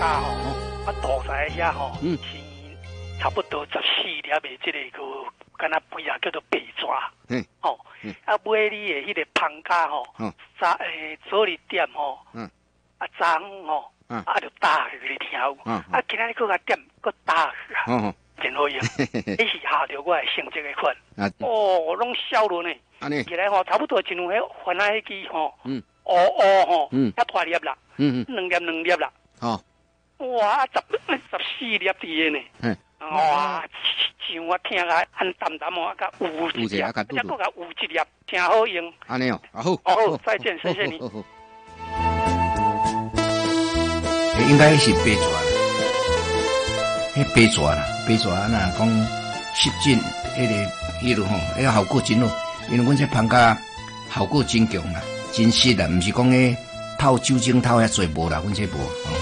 加吼，我大在遐吼，是差不多14粒的这个个，敢若肥啊叫做白抓，吼，啊买你的迄个芳加吼，早日点吼，啊昨吼，啊就打去你听有，啊今仔日搁甲点搁打去啊，真好用，迄是下着我的成绩的款，哦，拢笑了呢，起来吼差不多就像迄番仔迄支吼，吼，遐大粒啦，两粒啦，哇14粒滴的呢。哇！像我听啊，很淡淡哦，甲有一粒，再搁甲有一粒，真好用。 安尼哦，好， 好，再见，谢谢你。 应该是白蛇啦，迄白蛇啦，白蛇那讲湿疹，迄个吼，迄个效果真好，因为阮这芳加效果真强啦，真实啦，毋是讲迄透酒精透遐侪无啦，阮这无。